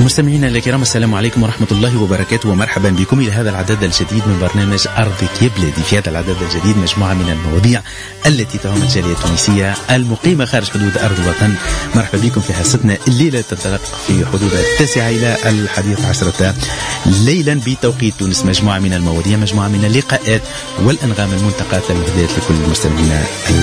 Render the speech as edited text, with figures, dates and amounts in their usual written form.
مستمعينا الكرام، السلام عليكم ورحمة الله وبركاته، ومرحبا بكم إلى هذا العدد الجديد من برنامج أرضك يا بلادي. في هذا العدد الجديد مجموعة من المواضيع التي تهم الجالية التونسية المقيمة خارج حدود أرض الوطن. مرحبا بكم في حصتنا الليلة، تنطلق في حدود 9 إلى 11 ليلا بتوقيت تونس. مجموعة من المواضيع، مجموعة من اللقاءات والأنغام المنتقاة المهداة لكل مستمعينا